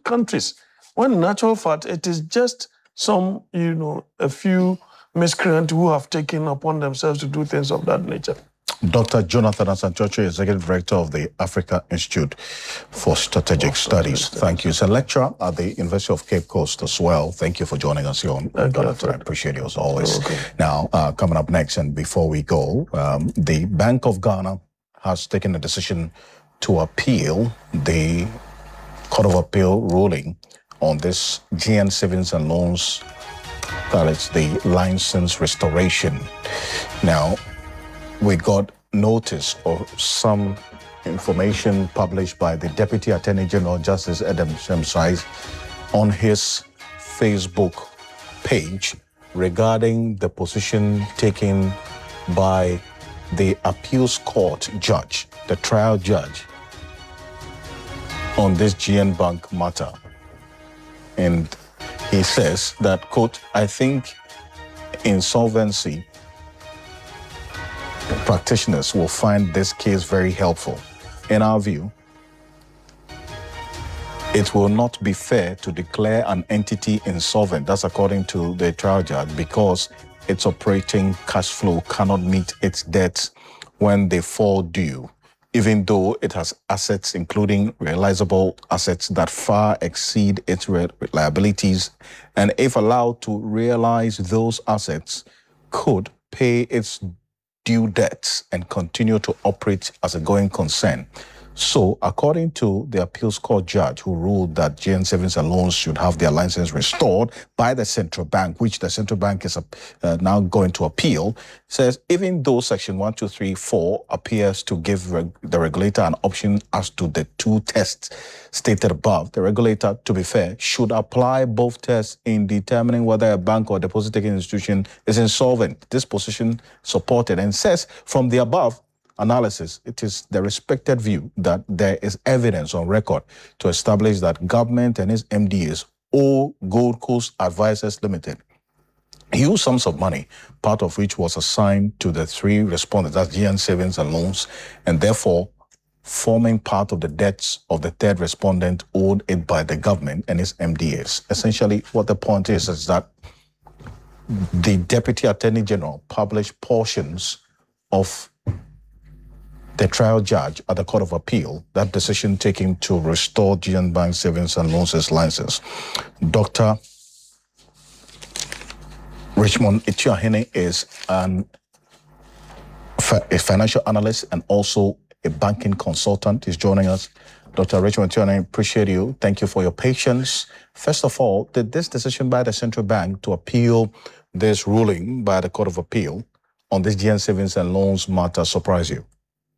countries. When in actual fact, it is just some, a few miscreants who have taken upon themselves to do things of that nature. Dr. Jonathan Asante-Ocho, Executive Director of the Africa Institute for Strategic Studies. Thank you. He's a lecturer at the University of Cape Coast as well. Thank you for joining us here on Jonathan. I appreciate you as always. Okay. Now, coming up next, and before we go, the Bank of Ghana has taken a decision to appeal the Court of Appeal ruling on this GN Savings and Loans, that is the license restoration. Now, we got notice of some information published by the Deputy Attorney General, Justice Adam Shemsai, on his Facebook page regarding the position taken by the appeals court judge, the trial judge, on this GN Bank matter. And he says that, quote, I think insolvency practitioners will find this case very helpful. In our view, it will not be fair to declare an entity insolvent, that's according to the trial judge, because its operating cash flow cannot meet its debts when they fall due, even though it has assets, including realizable assets, that far exceed its liabilities, and if allowed to realize those assets, could pay its due debts and continue to operate as a going concern. So, according to the appeals court judge who ruled that GN Savings and Loans should have their license restored by the central bank, which the central bank is now going to appeal, says even though Section 1234 appears to give the regulator an option as to the two tests stated above, the regulator, to be fair, should apply both tests in determining whether a bank or deposit-taking institution is insolvent. This position supported and says from the above analysis, it is the respected view that there is evidence on record to establish that government and its MDAs owe Gold Coast Advisors Limited huge sums of money, part of which was assigned to the three respondents, that's GN Savings and Loans, and therefore forming part of the debts of the third respondent owed it by the government and its MDAs. Essentially, what the point is that the Deputy Attorney General published portions of the trial judge at the Court of Appeal, that decision taken to restore GN Bank Savings and Loans' license. Dr. Richmond Ituahene is a financial analyst and also a banking consultant. He's joining us. Dr. Richmond Ituahene, appreciate you. Thank you for your patience. First of all, did this decision by the central bank to appeal this ruling by the Court of Appeal on this GN Savings and Loans matter surprise you?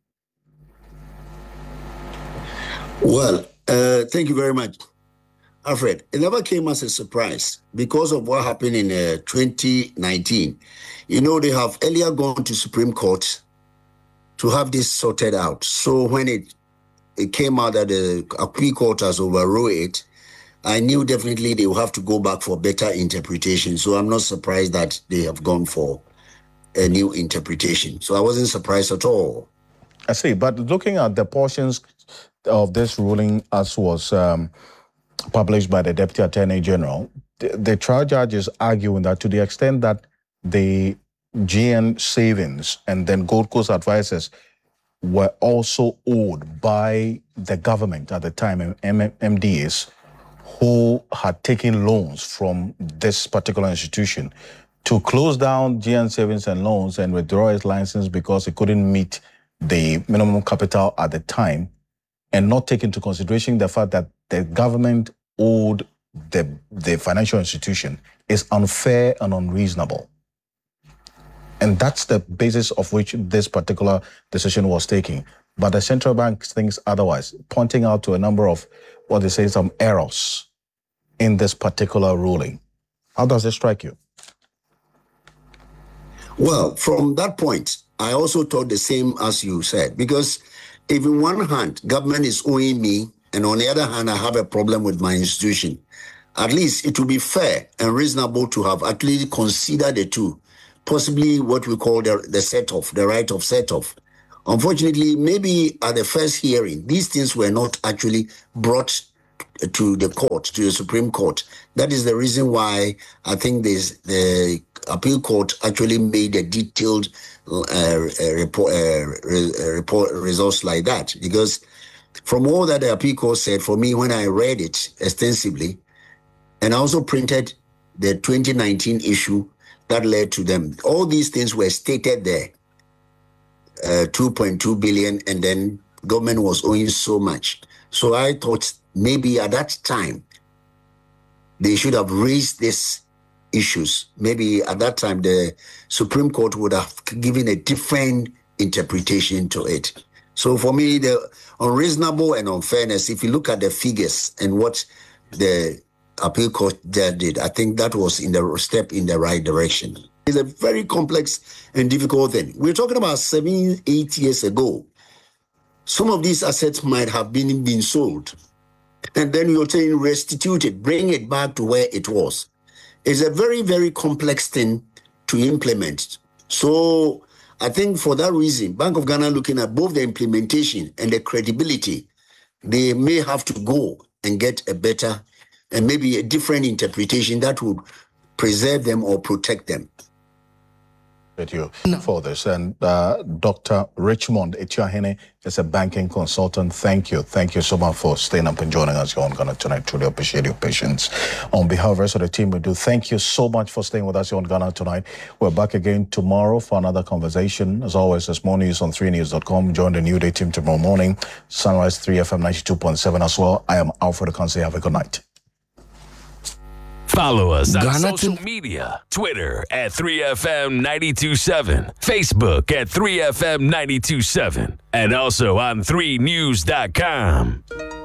Well, thank you very much, Alfred. It never came as a surprise because of what happened in 2019. You know, they have earlier gone to Supreme Court to have this sorted out. So when it came out that the appeal court has overruled it, I knew definitely they will have to go back for better interpretation. So I'm not surprised that they have gone for a new interpretation. So I wasn't surprised at all. I see, but looking at the portions of this ruling as was published by the Deputy Attorney General, the trial judge is arguing that to the extent that the GN Savings and then Gold Coast Advisors were also owed by the government at the time, MDAs, who had taken loans from this particular institution, to close down GN Savings and Loans and withdraw its license because it couldn't meet the minimum capital at the time, and not take into consideration the fact that the government owed the financial institution, is unfair and unreasonable. And that's the basis of which this particular decision was taken. But the central bank thinks otherwise, pointing out to a number of what they say some errors in this particular ruling. How does it strike you? Well, from that point, I also thought the same as you said, because if in one hand, government is owing me, and on the other hand, I have a problem with my institution, at least it would be fair and reasonable to have at least considered the two, possibly what we call the set-off, the right of set-off. Unfortunately, maybe at the first hearing, these things were not actually brought to the court, to the Supreme Court. That is the reason why I think the appeal court actually made a detailed report results like that. Because from all that the appeal court said, for me, when I read it extensively, and I also printed the 2019 issue that led to them, all these things were stated there. 2.2 billion, and then government was owing so much. So I thought maybe at that time they should have raised these issues. Maybe at that time the Supreme Court would have given a different interpretation to it. So for me, the unreasonable and unfairness, if you look at the figures and what the appeal court did, I think that was in the step in the right direction. It's a very complex and difficult thing. We're talking about 7-8 years ago. Some of these assets might have been sold. And then you're saying restitute it, bring it back to where it was. It's a very, very complex thing to implement. So I think for that reason, Bank of Ghana, looking at both the implementation and the credibility, they may have to go and get a better and maybe a different interpretation that would preserve them or protect them. You for this. And Dr. Richmond Etiahene is a banking consultant. Thank you so much for staying up and joining us here on Ghana Tonight. Truly appreciate your patience. On behalf of the rest of the team, we do thank you so much for staying with us here on Ghana Tonight. We're back again tomorrow for another conversation. As always, there's more news on 3news.com. Join the New Day team tomorrow morning. Sunrise 3FM 92.7 as well. I am Alfred Akansi. Have a good night. Follow us on social media, Twitter at 3FM927, Facebook at 3FM927, and also on 3news.com.